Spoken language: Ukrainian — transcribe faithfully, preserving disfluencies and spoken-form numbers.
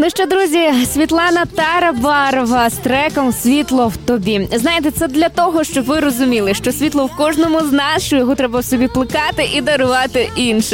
Ну що, друзі, Світлана Тарабарова з треком «Світло в тобі». Знаєте, це для того, щоб ви розуміли, що світло в кожному з нас, що його треба в собі плекати і дарувати іншим.